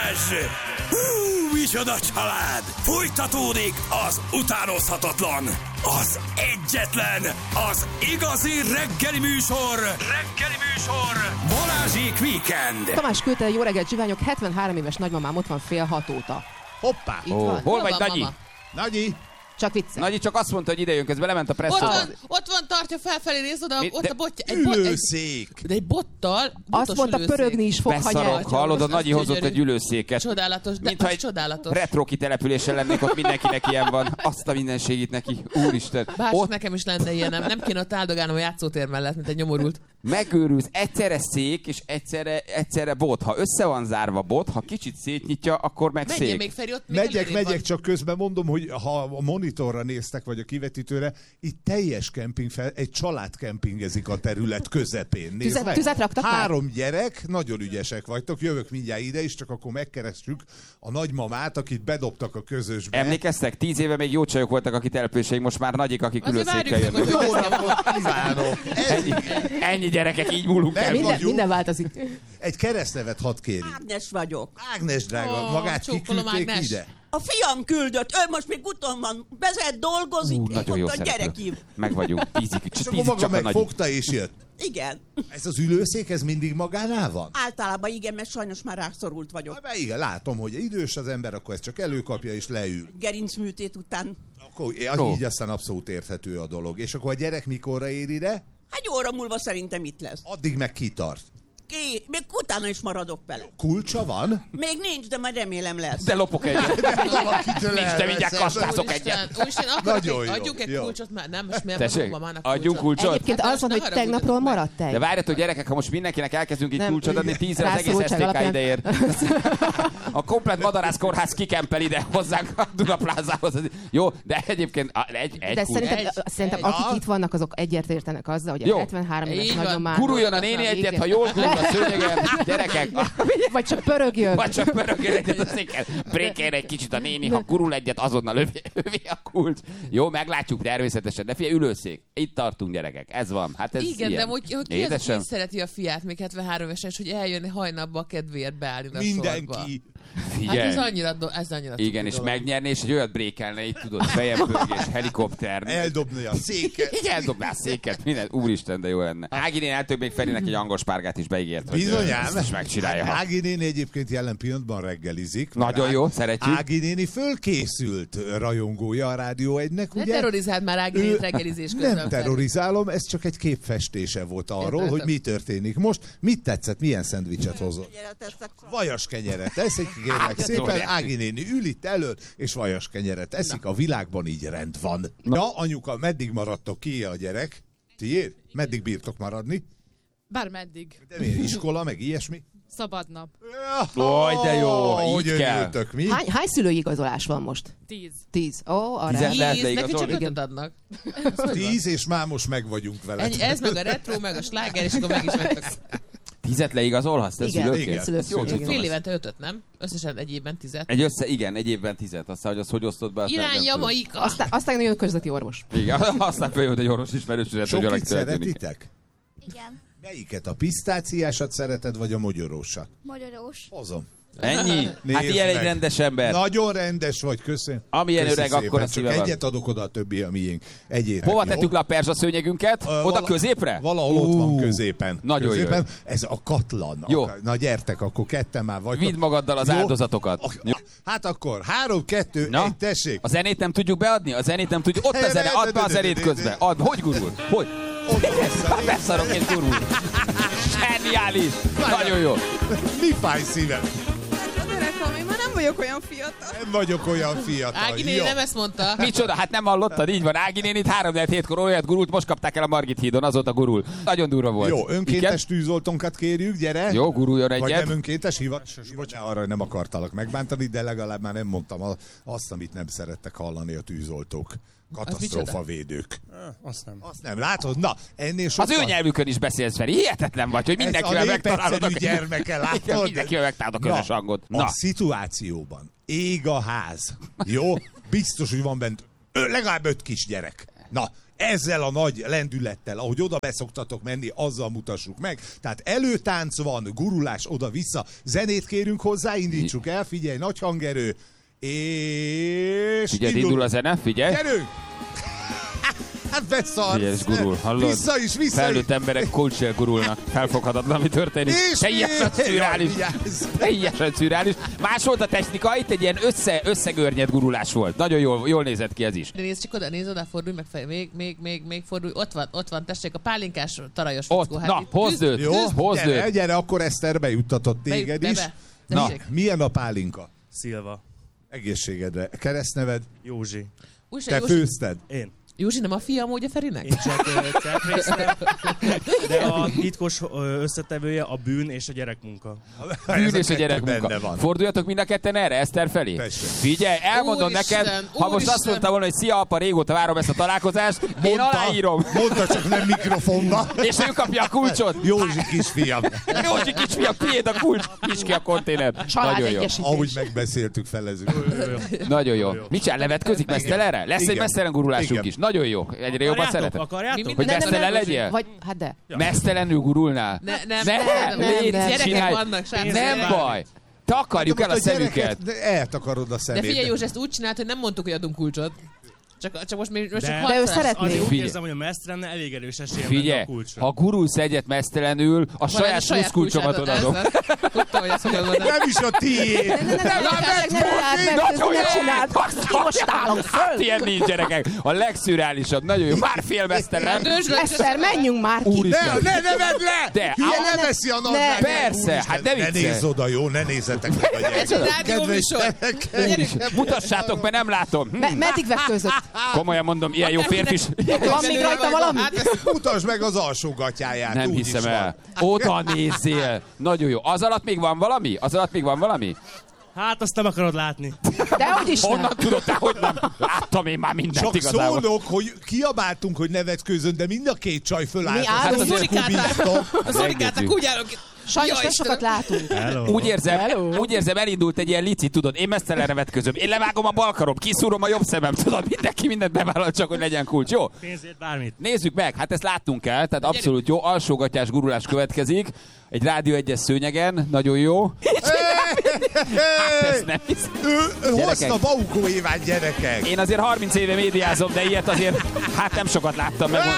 Balázs! Micsoda család! Folytatódik az utánozhatatlan, az egyetlen, az igazi reggeli műsor! Balázsék Weekend! Tamás küldte, jó reggelt, Zsiványok, 73 éves nagymamám ott van fél 6 óta. Hoppá! Hol vagy, Nagyi? Nagyi! Csak vicce. Nagyi csak azt mondta, hogy ide jön, közben lement a presszóba. Ott van, tartja felfelé, nézd oda, ott a botja. Ülőszék! De egy bottal, Azt mondta, pörögni is fog, ha Beszarok, nyert. hallod, a Nagyi hozott egy ülőszéket. Csodálatos, de Mintha az egy csodálatos. retro kitelepülésen lennék, ott mindenkinek ilyen van. Azt a mindenségét neki, úristen. Bár Ott nekem is lenne ilyen, nem kéne ott áldogálnom a játszótér mellett, mint egy nyomorult. megőrülsz, egyszerre szék és egyszerre bot. Ha össze van zárva bot, ha kicsit szétnyitja, akkor meg Menjél szék. még, Feri, ott még Megyek, csak közben mondom, hogy ha a monitorra néztek, vagy a kivetítőre, itt teljes kemping egy család kempingezik a terület közepén. Nézd meg. Tüzet raktak már? 3 gyerek, nagyon ügyesek vagytok, jövök mindjárt ide is, csak akkor megkeressük a nagymamát, akit bedobtak a közösbe. Emlékeztek? 10 éve még jó csajok voltak a kitelepüléseink, most már Nagyik, akik Azért ülőszékkel várjuk meg, jönnek. Jó napot kívánok! Ennyi gyerekek, így múlunk el. Minden változik. Egy keresztnevet hadd kérjük. Ágnes vagyok. Ágnes drága, magát csókolom, kiküldték Ágnes. ide? A fiam küldött, ő most még úton van, vezet, dolgozik, és Nagyon jó ott a szereplő. gyerekim. Meg vagyunk. Tízig És akkor maga csak a Nagyi. megfogta és jött. Igen. Ez az ülőszék, ez mindig magánál van? Általában igen, mert sajnos már rászorult vagyok. Hát, igen, látom, hogy idős az ember, akkor ezt csak előkapja és leül. Gerincműtét után. Akkor így aztán abszolút érthető a dolog. És akkor a gyerek mikorra ér ide? Hát 1 óra múlva szerintem itt lesz. Addig meg kitart. Még utána is maradok vele. Kulcsa van? Még nincs, de majd remélem lesz. De lopok egyet. Nincs, de mindjárt kastázok egyet. Úristen, akarok Nagyon jó, adjuk egy jó. kulcsot már? Nem, most miért Tessék, mamának adjunk kulcsot? Egyébként Hát az van, ne hogy haragudjatok tegnapról meg. maradt egy. De várjatok, gyerekek, ha most mindenkinek elkezdünk itt Nem. kulcsot adni, 10-re az egész Rászorultság STK alapján. ideér. A komplet Madarász kórház kikempel ide hozzánk a Dunaplázához. Jó, de egyébként egy De kulcs. szerintem akik itt vannak, azok egyetértenek azzal, hogy Jó. a 73 éves Így van. nagymamán... Guruljon a néni egyet, ha jól gurul a szőnyegen. Gyerekek, Vagy csak pörögjön. vagy csak pörögjön egyet a széken. Brékeljen egy kicsit a néni, ha gurul egyet, azonnal övé a kulcs. Jó, meglátjuk természetesen. De figyelj, ülőszék. Itt tartunk, gyerekek. Ez van. Hát ez Igen, ilyen. de hogy ki az, Édesem. aki szereti a fiát, még 73 évesen, és hogy eljönni hajnalba a kedvéért beállni a sorba. Mindenki. Hát Figyelj. ez annyira Igen, és megnyerni, és egy olyat brékelne, itt tudod, fejempörgés, helikopter. Eldobni a széket. Így eldobná a széket, minden. Úristen, de jó lenne. Ági néni eltök még Ferinek egy angol spárgát is beígért, hogy Bizonyám. ezt is megcsinálja. ha- Ági néni egyébként jelen pillanatban reggelizik. Nagyon jó, szeretjük. Ági néni fölkészült rajongója a Rádió 1-nek, Ne ugye? terrorizáld már Ágnényt reggelizés közben. Nem terrorizálom, ez csak egy képfestése volt arról, Értem. hogy mi történik most. Mit tetszett, milyen szendvicset hozott? Vajas kenyeret eszik, kérlek szépen, Ági néni ül itt előtt, és vajas kenyeret eszik, a világban így rend van. Na, anyuka, meddig maradtok ki a gyerek? Tiéd? Meddig bírtok maradni? Bármeddig. De miért? Iskola, meg ilyesmi? Szabad nap. Oj, de jó, Hogy így kell. örültök, mi? Hány szülői igazolás van most? 10. 10. Ó, arra. 10. lehet 10, neki leigazolni? csak 5 adnak. 10, és már most meg vagyunk vele. Ez meg a retro, meg a sláger, és akkor meg is vettek. 10 leigazolhatsz, te Igen, szülőként? igen. Szülők, Jó, igen. tudom. Fél évente 5-öt, nem? Összesen egy évben 10. Igen, egy évben 10. Aztán, hogy az hogy osztod be? azt nem Irány tudom. Jamaika. Aztán jön közleti orvos. Igen, aztán följött egy orvos ismerős, hogy Sokit alak történik. szeretitek? Igen, Melyiket? A pisztáciásat szereted, vagy a mogyorósat? magyarós. Hozom. Ennyi? Hát Nézd ilyen egy meg. rendes ember. Nagyon rendes vagy, köszönöm. Amilyen Köszi öreg, szépen. akkora Csak szíve van. egyet adok oda, a többi a miénk. Egyétek, Hova jó? tettük le a perzsaszőnyegünket? Oda középre? Valahol ott van középen. Nagyon középen. Ez a katlan. Jó. Na gyertek, akkor ketten már vagytok. Vidd magaddal az Jó? áldozatokat. Jó. Hát akkor 3, 2, Na, 1, tessék. a zenét nem tudjuk beadni? A zenét nem tudjuk. Ott a zene, add be a zenét közben. Add, hogy gurul? Hogy? Beszarok és gurul. Zseniális. Nagyon jó. Mi fáj szívem? Gyerekem, én már nem vagyok olyan fiatal. Nem vagyok olyan fiatal. Ági néni Jó. nem ezt mondta. Micsoda? Hát nem hallottad? Így van. Ági nénit 3-7-kor olyat gurult, most kapták el a Margit hídon, azóta gurul. Nagyon durva volt. Jó, önkéntes tűzoltónkat kérjük, gyere. Jó, guruljon Vagy egyet. nem önkéntes hivatásos? Bocsánat, arra nem akartalak megbántani, de legalább már nem mondtam azt, amit nem szerettek hallani a tűzoltók. Katasztrófavédők. Azt nem. Azt nem látod? Na, ennél Az sokkal... ő nyelvükön is beszélsz, Feri. Hihetetlen vagy, hogy mindenkivel megtalálod egyszerű gyermeke, látod? Igen, mindenkivel megtalálod a közös hangot. A szituációban ég a ház. Jó? Biztos, hogy van bent legalább 5 kisgyerek. Na, ezzel a nagy lendülettel, ahogy oda beszoktatok menni, azzal mutassuk meg. Tehát előtánc van, gurulás oda-vissza, zenét kérünk hozzá, indítsuk el, figyelj, nagy hangerő, és... Figyelj, indul a zene, figyelj! Gyerünk! Hát beszarsz! Figyelj, és gurul, hallod? Vissza is! Felnőtt emberek kulcsél gurulnak. Felfoghatatlan, mi történik. Teljesen szürreális. Teljesen szürreális. Más volt a technika, itt egy ilyen összegörnyed gurulás volt. Nagyon jól nézett ki ez is. De nézd csak oda, fordulj meg fel. Még fordulj. Ott van, tessék, a pálinkás tarajos fickó. Ott, na, hozd őt. Jó, Hozd őt. gyere, akkor Eszter bejuttatott téged is. Na, milyen a pálinka? Szilva. Egészségedre. Keresztneved? Józsi. Te főzted? Én. Józsi nem a fia amúgy a Ferinek? Én csak certrésztem, de a titkos összetevője a bűn és a gyerekmunka. Bűn és a gyerekmunka. Forduljatok mind a ketten erre, Eszter felé. Persze. Figyelj, elmondom neked, ha most azt mondta volna, hogy szia apa, régóta várom ezt a találkozást, én aláírom. Mondta, csak nem mikrofonba. És ő kapja a kulcsot. Józsi kisfiam. Józsi kisfiam, tiéd a kulcs, nyisd ki a konténert. Nagyon jó. Ahogy megbeszéltük, felezünk. Nagyon jó. Mit csinál, levetközik mesztelenre? Lesz egy mesztelen gurulásunk is. Nagyon jó. Egyre jobban szeretem. Akarjátok? Hogy mesztelen legyél? Vagy, hát de. Mesztelenül gurulnál? Nem. Légy, Gyerekek csinálj. vannak, srácok. Nem baj. Takarjuk el a szemüket. Eltakarod a szemét. De figyelj, Józsi, ezt úgy csinált, hogy nem mondtuk, hogy adunk kulcsot. Csak most még csak De ő szeretné. Azért úgy Figyelj. érzem, hogy a mesztelenne elég erős esélye Figyelj, a kulcsra. ha gurulsz egyet mesztelenül, a saját pluszkulcsomat odadom. Tudtam, hogy ezt fogod mondani. Nem is a tiéd. Most állok föl. Hát ilyen nincs, gyerekek. A legszürreálisabb, nagyon jó. Már fél mesztelen. Eszter, menjünk már ki. Úristen. Ne nevedd le! De, Hülye, ne veszi a nadrág. persze, hát ne Ne viccelj. nézz oda, jó? Ne nézzetek meg a Ez a rádióműsor. Mutassátok, mert nem látom. Meddig vetkőzött? Komolyan mondom, ilyen jó férfis. Van még rajta valami? Mutasd meg az alsó gatyáját. Nem úgy hiszem is el. van. Oda nézzél. Nagyon jó. Az alatt még van valami? Hát azt nem akarod látni. Dehogy is nem. Honnan tudod te, hogy nem? Láttam én már mindent Csak igazából. szólok, hogy kiabáltunk, hogy ne vetkőzön, de mind a két csaj fölállt. Mi állunk? Az orikáták úgy állok. Sajnos nem sokat látunk. Úgy érzem, elindult egy ilyen lici, tudod, én mesztelenre vetközöm. Én levágom a bal karom, kiszúrom a jobb szemem, tudod, mindenki mindent bevállal, csak hogy legyen kulcs, jó? Pénzért bármit. Nézzük meg, hát ezt láttunk el, tehát abszolút jó, alsógatyás gurulás következik. Egy Rádió 1-es szőnyegen, nagyon jó. Hát ezt nem hiszem. Ő hozta Baukó Évát, gyerekek. Én azért 30 éve médiázom, de ilyet azért hát nem sokat láttam meg.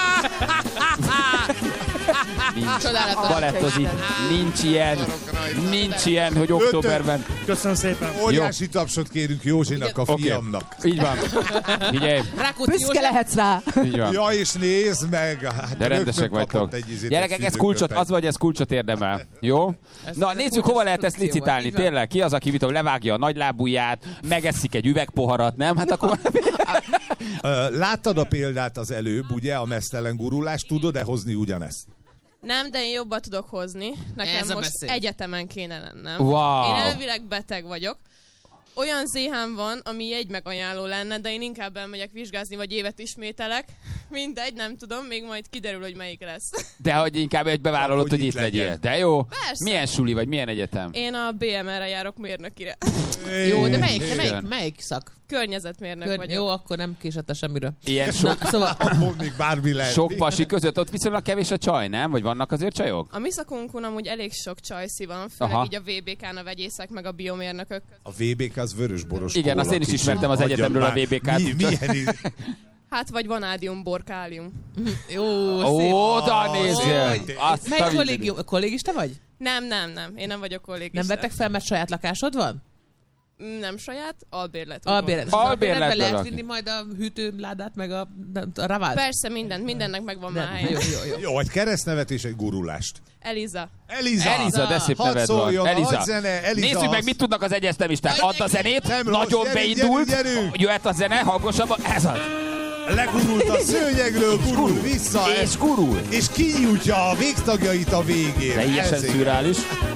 Csodálatos. Balettozik. Nincs ilyen, hogy októberben. Köszönöm szépen. Óriási tapsot kérünk Józsinak, a fiamnak. Így van. Figyelj, Rákóczi Büszke József. lehetsz rá. így van. Ja, és nézd meg. Hát De rendesek rögtön kapott vagytok. egy izét, Gyerekek, egy ez kulcsot, szűzőköpenyt. az vagy, ez kulcsot érdemel. Jó? Na, nézzük, hova lehet ezt konstrukció licitálni. volt, így van. Tényleg, ki az, aki mit tudom, levágja a nagylábúját, megeszik egy üvegpoharat, nem? Hát akkor... Láttad a példát az előbb, ugye, a mesztelen gurulást, tudod-e hozni ugyanezt? Nem, de én jobban tudok hozni. Nekem Ez a most beszéd. egyetemen kéne lennem. Wow. Én elvileg beteg vagyok. Olyan ZH-m van, ami egy megajánló lenne, de én inkább elmegyek vizsgázni, vagy évet ismételek. Mindegy, nem tudom, még majd kiderül, hogy melyik lesz. De hogy inkább egy bevállalod, Hogy hogy itt itt legyél. legyen. De jó. Persze. Milyen suli vagy, milyen egyetem? Én a BMR-re járok mérnökire. Jó, de Igen. melyik szak? Környezetmérnök vagyok. Jó, akkor nem késett semmiről. Ilyen Na, sok, szóval Abból még bármi lehet. sok pasi között ott viszonylag kevés a csaj, nem? Vagy vannak azért csajok? A mi szakunkon amúgy elég sok csajszi van, főleg Aha. így a VBK-n a vegyészek, meg a biomérnökök. A VBK az vörösboros Igen, azt én is kóla, ismertem az kicsit. egyetemről Hagyjad a már. VBK-t. Milyen Hát vagy vanádium, borkálium. jó, szép. Oda nézzél! Azt Melyik a kollégium? Kollégis te vagy? Nem. Én nem vagyok kollégista. Nem vettek fel, mert saját lakásod van? Nem saját, albérlet. Albérlet. Albérletből Albérletben lehet lakni. vinni majd a hűtőládát, meg a ravát? Persze, mindennek megvan már helye. Jó. Jó, egy keresztnevet és egy gurulást. Eliza. Eliza, de szép Hadd neved van. szóljon, Eliza. hadd zene, Eliza Nézzük meg, az. mit tudnak az egyes nevisták. Add a zenét, Nem rossz, nagyon gyerünk, beindult. gyerünk. Jöhet a zene, hangosabban. Ez az. Legurult a szőnyegről, gurul vissza. És gurul. És kinyújtja a végtagjait a végén. Teljesen Ezért. szürreális.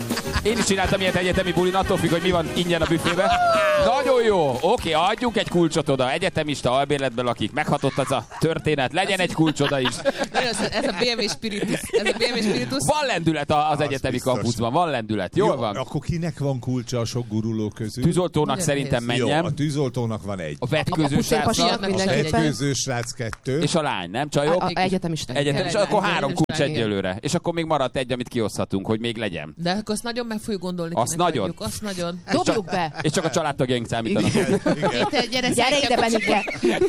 Én is csináltam ilyet egyetemi bulin, attól függ, hogy mi van ingyen a büfébe. Nagyon jó. Oké, adjunk egy kulcsot oda. Egyetemista albérletben lakik. Meghatott az a történet. Legyen egy kulcs oda is. Ez a BMW Spiritus. Van lendület az egyetemi kapucban. Van lendület. Jól van. Akkor kinek van kulcsa a sok guruló közül? Tűzoltónak szerintem menjem. Jó, a tűzoltónak van egy. A vetkőző srácnak. Vetkőző srác 2. És a lány, nem csajok? Egyetemista. Akkor 3 kulcs egyelőre. És akkor még maradt egy, amit kioszthatunk, hogy még legyen. De akkor azt nagyon meg fogjuk gondolni. Azt nagyon. Azt nagyon. Dobjuk be. És csak a családtagjaink számítanak. Gyere ide, Benike.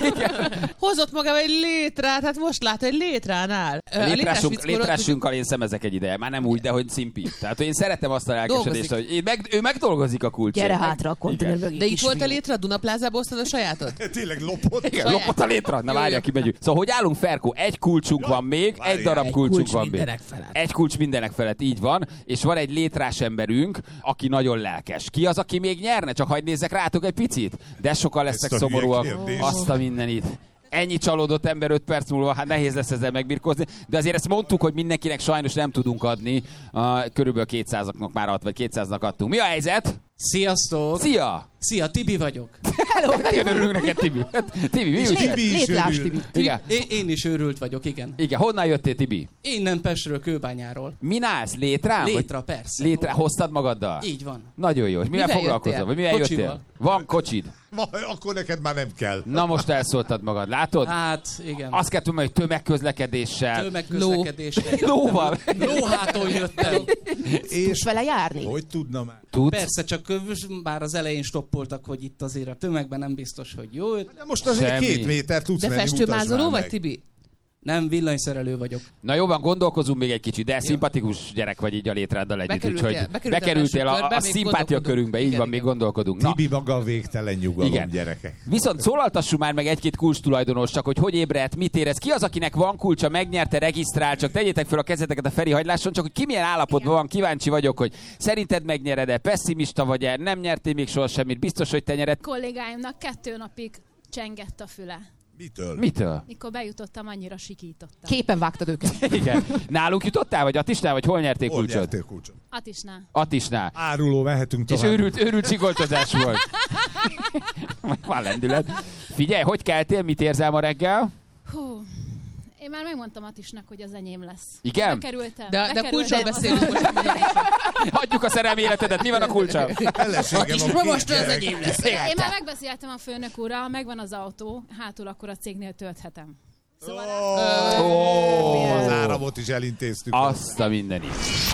Hozott magával egy létrát, hát most lát, hogy létrán áll. Létrásunkkal én szemezek egy ideje. Már nem úgy, de hogy szimpi. Tehát én szeretem azt a lelkesedést, hogy ő megdolgozik a kulcsért. Gyere hátra a konténer mögé. De itt volt a létre, a Dunaplázába osztad a sajátod? Tényleg lopott. Igen, lopott a létre. Na várja, kimegyünk. Szóval hogy állunk, Ferkó? Egy kulcsunk van még, egy darab kulcsunk van még. Egy kulcs mindenek felett, így van. És van egy létrás emberünk, aki nagyon lelkes. Ki az, aki még nyerne? Csak hadd nézzek rátok egy picit. De sokan lesznek szomorúak. Azt a mindenit. Ennyi csalódott ember 5 perc múlva, hát nehéz lesz ezzel megbirkózni, de azért ezt mondtuk, hogy mindenkinek sajnos nem tudunk adni. Körülbelül 200-nak már vagy 200-nak adtunk. Mi a helyzet? Sziasztok! Szia! Szia, Tibi vagyok. Hello! Nagyon örülünk neked, Tibi. Tibi, mi úgy? Létlás, Tibi. Igen. Én is őrült vagyok, igen. Igen, honnan jöttél, Tibi? Innen Pestről, Kőbányáról. Min állsz? Létrán? Létra, persze. Létre, hoztad magaddal? Így van. Nagyon jó. És mivel foglalkozol? Vagy mivel jöttél? Kocsival. Van kocsid? Akkor neked már nem kell. Na most elszóltad magad, látod? Hát, igen. Azt kell tudni, hogy tömegközlekedéssel. Tömegközlekedéssel. Lóval. Lóháton jöttem. És vele járni? Hogy tudna már? Tudsz? Persze, csak már az elején stoppoltak, hogy itt azért a tömegben nem biztos, hogy jó. De most azért Semmi. 2 méter tudsz De menni, festőmázoló vagy, Tibi? Nem, villanyszerelő vagyok. Na jó van, gondolkozunk még egy kicsit, de szimpatikus gyerek vagy így a létráddal együtt, úgyhogy bekerültél a szimpátia körünkbe, így van, még gondolkodunk. Na. Tibi maga a végtelen nyugalom, Igen. gyerekek. Viszont szólaltassuk már meg egy-két kulcs tulajdonos, csak hogy ébredt, mit érez. Ki az, akinek van kulcsa, megnyerte, regisztrál, csak tegyétek fel a kezeteket a Feri hagyláson, csak hogy ki milyen állapotban van, kíváncsi vagyok, hogy szerinted megnyered-e, pessimista vagy-e, nem nyertél még soha semmit, biztos, hogy te nyered. Kollégáimnak 2 napig csengett a füle. Mitől? Mikor bejutottam, annyira sikítottam. Képen vágtad őket. Igen. Nálunk jutottál, vagy Attisnál, vagy hol nyerték Hol kulcsot? nyertél kulcsot? Attisnál. Áruló, mehetünk tovább. És őrült csikoltozás volt. Van lendület. Figyelj, hogy keltél, mit érzel ma reggel? Hú, én már megmondtam Attisnak, hogy az enyém lesz. Igen? Bekerültem. De kulcsról beszélünk most. Hagyjuk a szerelmi életedet, mi van a kulccsal? Most az enyém lesz. Én már megbeszéltem a főnök úrral, ha megvan az autó, hátul akkor a cégnél tölthetem. Szóval Az áramot is elintéztük. Azt a mindenit.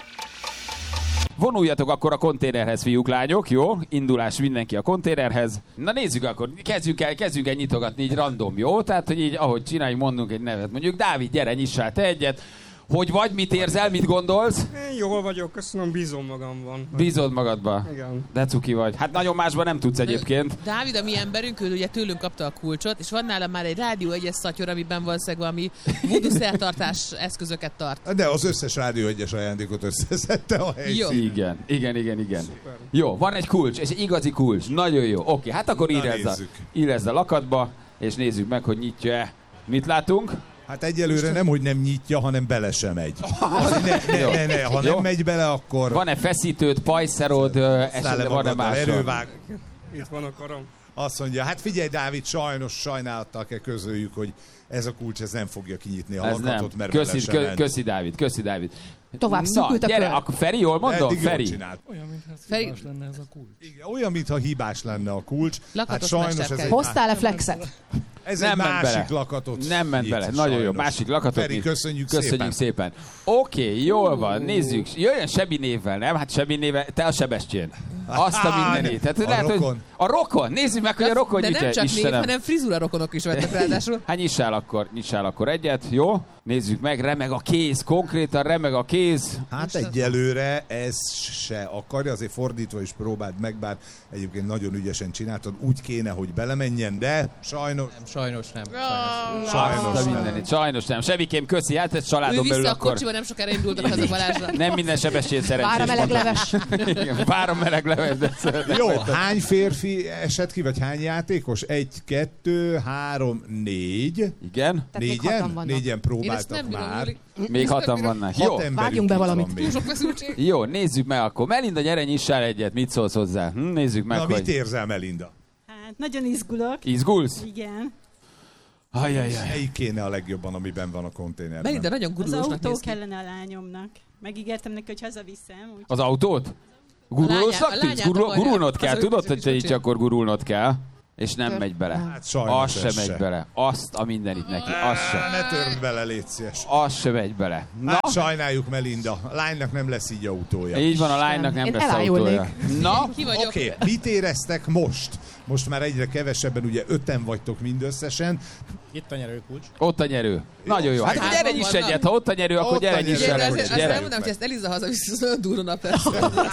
Vonuljatok akkor a konténerhez, fiúk, lányok, jó? Indulás mindenki a konténerhez. Na nézzük akkor, kezdjünk el nyitogatni így random, jó? Tehát, hogy így, ahogy csináljuk, mondunk egy nevet. Mondjuk, Dávid, gyere, nyissál te egyet. Hogy vagy, mit érzel, mit gondolsz? Én jól vagyok, köszönöm, bízom magamban. Bízod magadba? Igen. De cuki vagy. Hát nagyon másban nem tudsz egyébként. Dávid, a mi emberünk, ő ugye tőlünk kapta a kulcsot, és van nálam már egy rádió egyes szatyor, amiben valószínűleg valami voodoo szertartás eszközöket tart. De az összes rádió egyes ajándékot összeszedte a helyszín. Igen. Szuper. Jó, van egy kulcs, és egy igazi kulcs. Nagyon jó. Oké, hát akkor írezd a lakatba, és nézzük meg, hogy nyitja-e. Mit látunk? Hát egyelőre nem, hogy nem nyitja, hanem bele sem megy. Ha nem megy bele, akkor... Van-e feszítőd, pajszerod, esetleg van-e máshol? Itt van a karom. Azt mondja, hát figyelj, Dávid, sajnálattal kell közöljük, hogy ez a kulcs ez nem fogja kinyitni a lakatot, mert bele sem ment. Köszi, Dávid. Tovább szűkült a kör. Gyere, akkor Feri, jól mondom? Feri. Olyan, mintha hibás lenne ez a kulcs. Igen, olyan, mintha hibás lenne a kulcs. Lakatos hát sajnos ez hoztál-e flexet? Ez nem egy másik lakatot. Nem ment bele. Nagyon jó. Másik lakatot. Feri, köszönjük szépen. Oké, jól van. Nézzük. Jöjjön Sebi névvel, nem? Hát Sebi névvel, te a Sebestyén. Azt a mindenit. Hát, a rokon. A rokon. Nézzük meg, hogy a rokon nyitja. De nem csak név, hanem frizura rokonok is vettek ráadásul. Hát nyissál akkor egyet, jó? Nézzük meg, remeg a kéz, konkrétan remeg a kéz. Hát egyelőre ez se akarja, azért fordítva is próbáld meg, bár egyébként nagyon ügyesen csináltad, úgy kéne, hogy belemenjen, de sajnos... Sajnos nem. Sajnos nem. Sebikém, köszi, hát ez családon belül akkor... a kocsiba, nem sokára indultak haza Balázsra. Nem minden Sebestyén szerencsés. Vár a meleg leves. Vár a meleg Jó, hány férfi esett ki, vagy hány játékos? 1, 2, 3, 4. Igen. Négyen próbáltak már. Még 6-an vannak. Jó, vágjunk be valamit. Jó, nézzük meg akkor. Melinda, gyere, nyissál egyet. Mit szólsz hozzá? Nézzük meg, na, hogy... mit érzel, Melinda? Hát, nagyon izgulok. Izgulsz? Igen. Ajajaj. Melyik kéne a legjobban, amiben van a konténerben? Melinda nagyon gurulósnak Az autó néz ki. kellene a lányomnak. Megígértem neki, hogy hazaviszem. Úgy... Az autót? Gurulósnak tűnsz? Gurulnod kell. Tudod, hogy te így akkor gurulnod kell. És nem megy bele. Hát sajnos az sem megy bele. Azt a mindenit neki. Az sem. Ne törd bele, légy szíves. Az sem megy bele. Na? Hát sajnáljuk, Melinda. A lánynak nem lesz így autója. Így van, a lánynak nem lesz autója. Na? Oké, mit éreztek most? Most már egyre kevesebben, ugye 5-en vagytok mindösszesen. Itt a nyerőkulcs. Ott a nyerő. Nagyon jó. Hát akkor gyere is egyet. Ha ott a nyerő, akkor gyere is egyet. Azt elmondom, hogy ezt Eliza hazavisz, az nagyon durva nap lesz.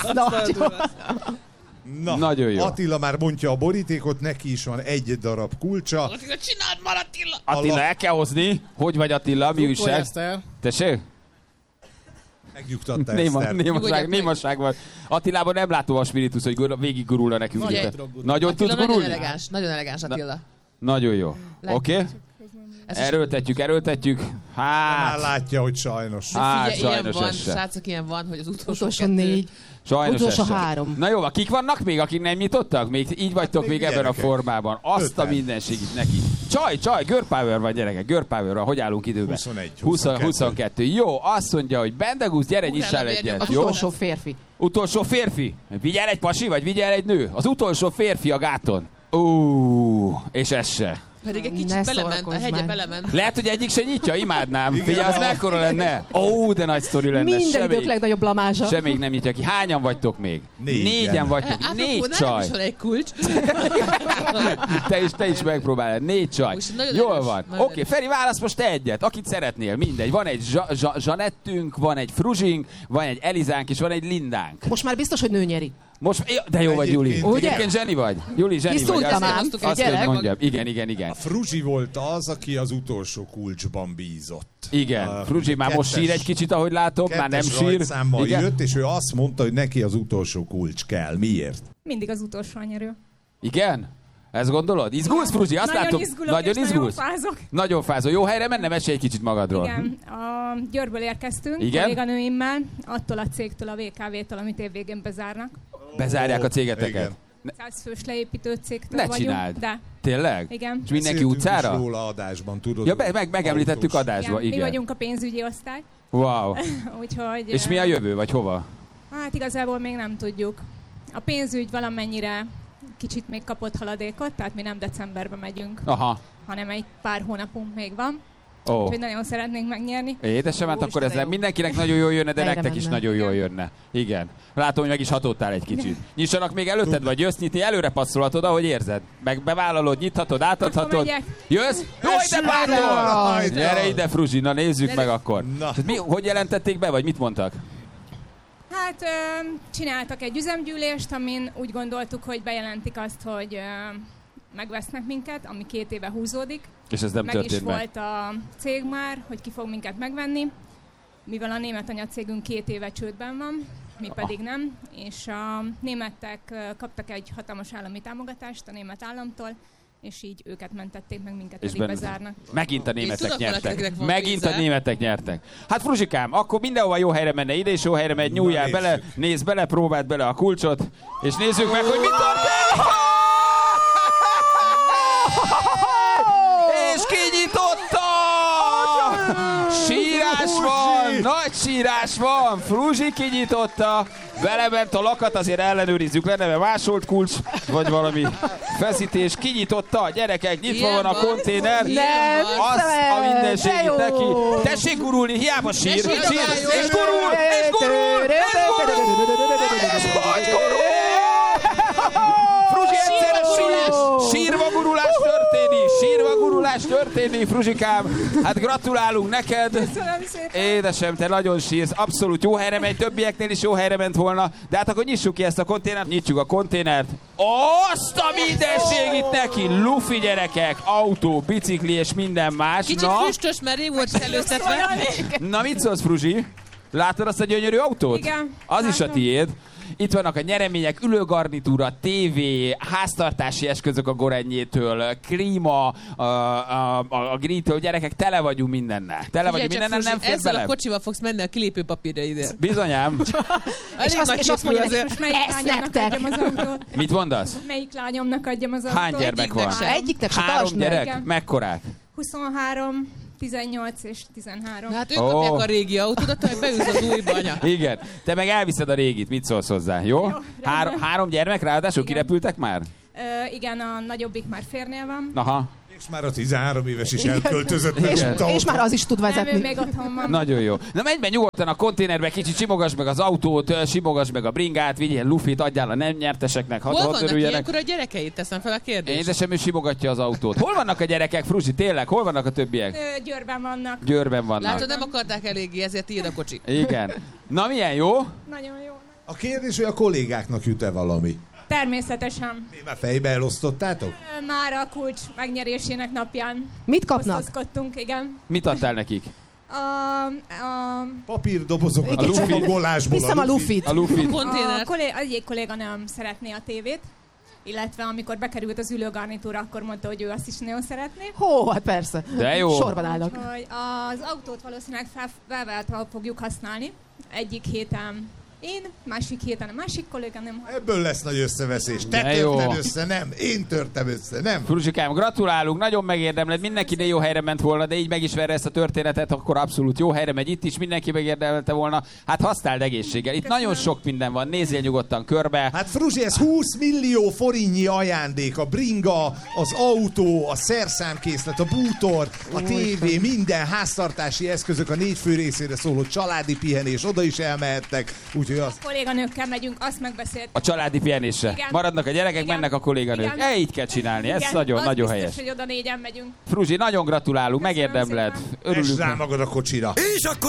Na, nagyon jó. Attila már bontja a borítékot, neki is van egy darab kulcsa. Attila, csináld már, Attila! Attila, el kell hozni. Hogy vagy, Attila? Mi újság? Tessék? Megnyugtatta Eszter. Némaság van. Attilában nem látom a spiritus, hogy végig gurulna nekünk. Nagyon tudsz gurulni? Nagyon elegáns Attila. Nagyon jó. Oké? Erőltetjük. Hát... Már látja, hogy sajnos. Hát sajnos ez sem. Srácok, ilyen van, hogy az utolsó 4. Sajnos utolsó ez sem. 3. Na jó, kik vannak még, akik nem nyitottak? Még így vagytok még ebben a formában. Azt a mindenségit neki. Csaj, Girl Power van, gyerekek. Girl Power van. Hogy állunk időben? 22. Jó, azt mondja, hogy Bendegusz, gyere, nyissál egyet. Az utolsó férfi. Utolsó férfi. Vigyel egy pasi, vagy vigyel egy nő? Az utolsó férfi a gáton. És ez se. Pedig egy kicsit belement, a hegye belement. Lehet, hogy egyik se nyitja, imádnám. Figyelj, az mekkora lenne? De nagy sztori lenne. Minden idők legnagyobb blamázsa. Se még nem nyitja ki. Hányan vagytok még? Négyen vagytok. 4 csaj. Nem is egy kulcs. Te is megpróbálod. 4 csaj. Jól van. Oké, Feri, válasz most te egyet. Akit szeretnél, mindegy. Van egy Zsanettünk, van egy Fruzsink, van egy Elizánk, és van egy Lindánk. Most már biztos, hogy nő nyeri. Most, de jó vagy, Juli. Egyébként zseni vagy. Juli, zseni vagy. Azt hogy mondjam. Igen. A Fruzsi volt az, aki az utolsó kulcsban bízott. Igen. Fruzsi már most sír egy kicsit, ahogy látom. Már nem sír. Igen. Jött, és ő azt mondta, hogy neki az utolsó kulcs kell. Miért? Mindig az utolsó a nyerő. Igen? Ezt gondolod? Izgulsz, Fruzsi? Azt látom. Nagyon izgulsz? Nagyon fázol. Jó helyre menne? Mesélj egy kicsit magadról. Igen. A Győrből érkeztünk, kolléganőimmel, attól a cégtől, a VKV-től, amit évvégén bezárnak. Bezárják a cégeteket? 100 fős leépítő cégtől ne vagyunk. Csináld. De. Tényleg? Igen. És mindenki utcára? Róla adásban, tudod? Ja, megemlítettük adásban, igen. Mi vagyunk a pénzügyi osztály. Wow. Úgyhogy, és mi a jövő, vagy hova? Hát igazából még nem tudjuk. A pénzügy valamennyire kicsit még kapott haladékot, tehát mi nem decemberben megyünk, hanem egy pár hónapunk még van. Úgyhogy nagyon szeretnénk megnyerni. Édesem, hát akkor ez mindenkinek nagyon jól jönne, de nektek is nagyon jól jönne. Igen. Látom, hogy meg is hatottál egy kicsit. Nyissanak még előtted, vagy jössz nyitni, előre passzolhatod, ahogy érzed. Meg bevállalod, nyithatod, átadhatod. Jössz? Jó, ide bátor! Gyere ide, Fruzsi, na nézzük meg akkor. Hogy jelentették be, vagy mit mondtak? Hát csináltak egy üzemgyűlést, amin úgy gondoltuk, hogy bejelentik azt, hogy megvesznek minket, ami 2 éve húzódik. És ez nem történt meg. Meg is volt a cég már, hogy ki fog minket megvenni, mivel a német anyacégünk 2 éve csődben van, mi pedig nem, és a németek kaptak egy hatalmas állami támogatást a német államtól, és így őket mentették meg, minket pedig bezárnak. Megint a németek nyertek. Megint a németek nyertek. Hát Fruzsikám, akkor mindenhova jó helyre menne, ide is jó helyre megy, nyúljál bele, nézd bele, próbáld bele a kulcsot, és nézzük meg, hogy mit történik! És kinyitotta! Sírás van! Nagy sírás van! Fruzsi kinyitotta! Belement a lakat, azért ellenőrizzük le, neve másolt kulcs, vagy valami feszítés. Kinyitotta, gyerekek, nyitva van a konténer. Az a mindenségét neki. Tessék gurulni, hiába sír. És gurul! És gurul! És gurul! És hogy gurul! Fruzsi egyszerre sírva gurulás történik, Fruzsikám. Hát gratulálunk neked. Köszönöm szépen. Édesem, te nagyon sírsz. Abszolút jó helyre megy, többieknél is jó helyre ment volna. De hát akkor nyissuk ki ezt a konténert. Nyitjuk a konténert. Azt a mindenség itt neki. Lufi gyerekek, autó, bicikli és minden más. Kicsit füstös, mert rég volt előztetve. Na mit szólsz, Fruzsi? Látod azt a gyönyörű autót? Igen. Az is a tiéd. Itt vannak a nyeremények, ülőgarnitúra, tévé, háztartási eszközök a Gorennyétől, klíma, a Green-től, gyerekek, tele vagyunk mindennel. Tele vagyunk mindennel, nem fér ezzel bele. a kocsival fogsz menni a kilépőpapírra ide. Bizonyám. És azt mondja, hogy melyik lányomnak adjam az autót? Mit mondasz? Melyik lányomnak adjam az autót? Hány gyermek van? Egyiknek se 3 gyerek? Mekkorák? 23, 18 és 13. Hát ők kapják a régi autódat, hogy beülsz az újba, anya. Igen. Te meg elviszed a régit. Mit szólsz hozzá? Jó? 3 gyermek ráadásul kirepültek már? Igen, a nagyobbik már férnél van. Aha. És már a 13 éves is elköltözött. És már az is tud vezetni. Nem, ő még otthon van. Nagyon jó. Na menj be nyugodtan a konténerbe, kicsit simogass meg az autót, simogass meg a bringát, vigyél lufit, adjál a nem nyerteseknek, Hol vannak ilyenkor a gyerekeit? Teszem fel a kérdést. Édesem, ő simogatja az autót. Hol vannak a gyerekek, Fruzsi, tényleg? Hol vannak a többiek? Győrben vannak. Győrben vannak. Látod, nem akarták eléggé, ezért tiéd a kocsi. Igen. Na milyen jó? Nagyon jó. A kérdés, hogy a kollégáknak jut-e valami? Természetesen. Mi már fejbe elosztottátok? Már a kulcs megnyerésének napján. Mit kapnak? Osztozkodtunk, igen. Mit adtál nekik? A Papírdobozokat a csomagolásból. Viszem a lufit. A lufit. Egyik kolléga nem szeretné a tévét, illetve amikor bekerült az ülőgarnitúra, akkor mondta, hogy ő azt is nagyon szeretné. Hó, hát persze. De jó. Sorban állnak. Úgyhogy az autót valószínűleg felváltva fogjuk használni. Egyik héten én, másik héten a másik kolléga nem. Ebből lesz nagy összeveszés. Te törted össze, nem. Én törtem össze, nem. Fruzsikám, gratulálunk, nagyon megérdemled. Mindenki de jó helyre ment volna, de így megismerve ezt a történetet, akkor abszolút jó helyre megy. Itt is mindenki megérdemelte volna. Hát használd egészséggel. Itt nagyon sok minden van. Nézzél nyugodtan körbe. Hát Fruzsi, ez 20 millió forintnyi ajándék. A bringa, az autó, a szerszámkészlet, a bútor, a tévé, minden háztartási eszközök, a 4 fő részére szóló családi pihenés. Oda is elmehettek. Úgyhogy az... kolléganőkkel megyünk, azt megbeszéltük. A családi pihenésre. Igen. Maradnak a gyerekek, Igen. mennek a kolléganők. Igen. Így kell csinálni, ez Igen, nagyon, az nagyon biztos, helyes. hogy oda 4-en megyünk. Fruzsi, nagyon gratulálunk, megérdemled. Örülünk. És rá magad a kocsira. És akkor